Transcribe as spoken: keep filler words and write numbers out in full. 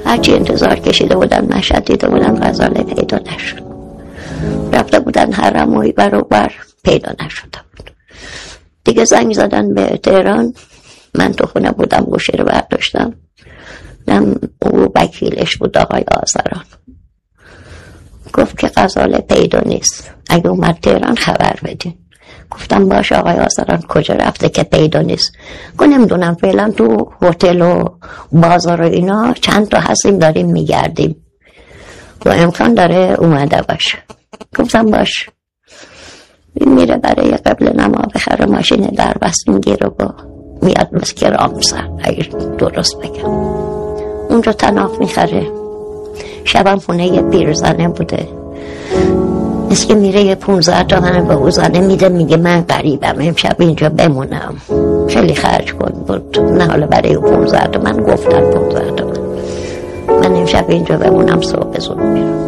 هرچی انتظار کشیده بودن مشهد دیده بودن غزاله پیدا نشد. رفته بودن حرموی برو بر پیدا نشده بود. دیگه زنگ زدن به تهران. من تو خونه بودم، گوشی رو برداشتم. نم او وکیلش بود آقای آذران. گفت که غزاله پیدا نیست، اگه اومد تهران خبر بدین. گفتم باشه آقای آذران، کجا رفته که پیدا نیست؟ گفت نمیدونم، فعلا تو هتل و بازار و اینا چند تا هستیم داریم میگردیم و امکان داره اومده باشه. گفتم باشه. این میره برای قبل نما بخره ماشین در بست میگیره و میاد مثل که رامسر، اگر درست بگم اونجا تناف میخره. شبم خونه یه پیرزنه بوده، مثل که میره یه پونزده تومن به او زنه میده، میگه من غریبم امشب اینجا بمونم، خیلی خرج کن بود. نه حالا برای او پونزده تومن گفتن پونزده تومن، من امشب اینجا بمونم صبح زود میرم.